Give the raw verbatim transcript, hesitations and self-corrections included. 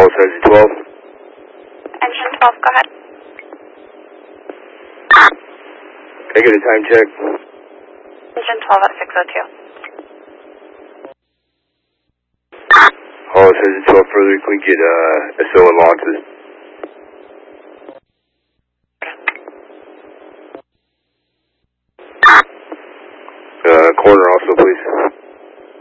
Apollo Search twelve. Engine twelve, go ahead. Can I get a time check? Engine twelve at six oh two. Apollo Search twelve further, can we get uh, S O and launches? Uh, corner also, please.